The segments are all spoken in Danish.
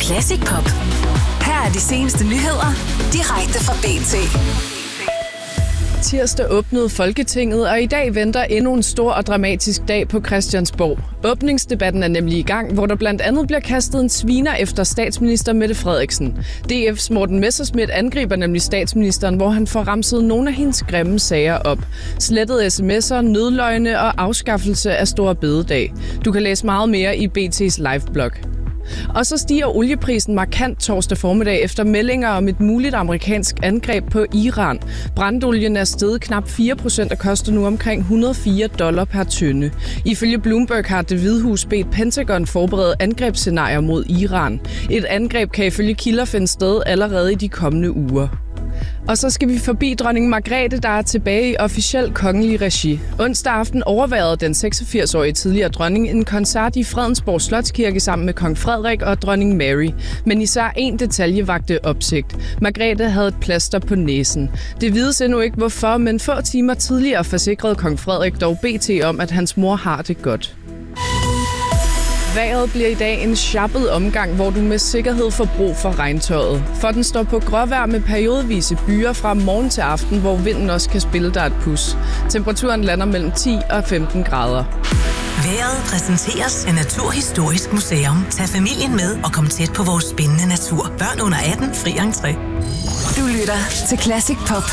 Classic Pop. Her er de seneste nyheder, direkte fra BT. Tirsdag åbnede Folketinget, og i dag venter endnu en stor og dramatisk dag på Christiansborg. Åbningsdebatten er nemlig i gang, hvor der blandt andet bliver kastet en sviner efter statsminister Mette Frederiksen. DF's Morten Messerschmidt angriber nemlig statsministeren, hvor han får ramset nogle af hendes grimme sager op. Slettede sms'er, nødløgne og afskaffelse af Store Bededag. Du kan læse meget mere i BT's liveblog. Og så stiger olieprisen markant torsdag formiddag efter meldinger om et muligt amerikansk angreb på Iran. Brandolien er steget knap 4% og koster nu omkring $104 per tønde. Ifølge Bloomberg har Det Hvide Hus bedt Pentagon forberede angrebsscenarier mod Iran. Et angreb kan ifølge kilder finde sted allerede i de kommende uger. Og så skal vi forbi dronning Margrethe, der er tilbage i officiel kongelig regi. Onsdag aften overværede den 86-årige tidligere dronning en koncert i Fredensborg Slotskirke sammen med kong Frederik og dronning Mary. Men især en detalje vakte opsigt. Margrethe havde et plaster på næsen. Det vides endnu ikke hvorfor, men få timer tidligere forsikrede kong Frederik dog BT om, at hans mor har det godt. Vejret bliver i dag en sjappet omgang, hvor du med sikkerhed får brug for regntøjet. For den står på gråvejr med periodevise byer fra morgen til aften, hvor vinden også kan spille dig et pus. Temperaturen lander mellem 10 og 15 grader. Vejret præsenteres af Naturhistorisk Museum. Tag familien med og kom tæt på vores spændende natur. Børn under 18, fri entré. Du lytter til Classic Pop.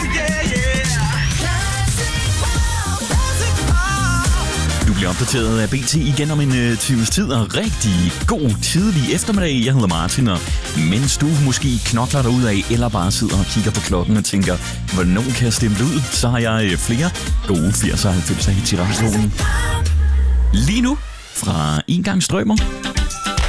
Du bliver opdateret af BT igen om en times tid, og rigtig god tidlig eftermiddag. Jeg hedder Martin, og mens du måske knokler dig ud af, eller bare sidder og kigger på klokken og tænker, hvornår kan jeg stemme ud, så har jeg flere gode 80'er og 90'er hits i radioen. Lige nu fra En Gang Strømer.